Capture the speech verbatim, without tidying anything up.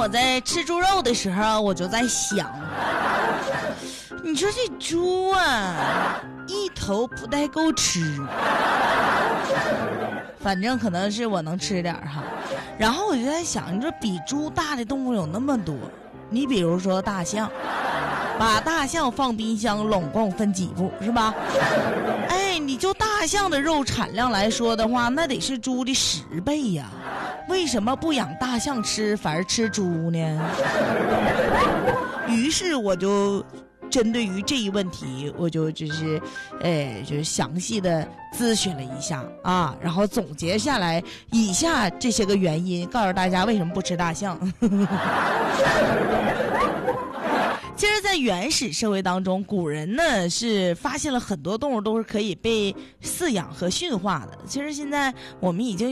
我在吃猪肉的时候，我就在想，你说这猪啊，一头不带够吃，反正可能是我能吃点哈。然后我就在想，你说比猪大的动物有那么多，你比如说大象，把大象放冰箱拢共分几步是吧？哎，你就大象的肉产量来说的话，那得是猪的十倍呀。为什么不养大象吃，反而吃猪呢？于是我就针对于这一问题，我就就是，哎，就是详细的咨询了一下啊，然后总结下来以下这些个原因，告诉大家为什么不吃大象。其实在原始社会当中，古人呢是发现了很多动物都是可以被饲养和驯化的。其实现在我们已经